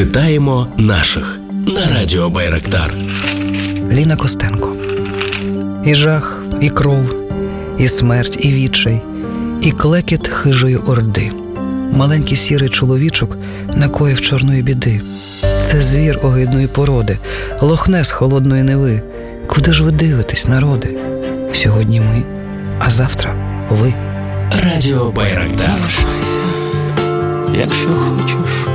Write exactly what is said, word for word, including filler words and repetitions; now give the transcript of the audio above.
Читаємо наших на радіо Байрактар. Ліна Костенко. І жах, і кров, і смерть, і відчай, і клекіт хижої орди. Маленький сірий чоловічок накоїв чорної біди. Це звір огидної породи, лохнес холодної Неви. Куди ж ви дивитесь, народи? Сьогодні ми, а завтра ви. Радіо Байрактар. Залишайся, якщо хочеш.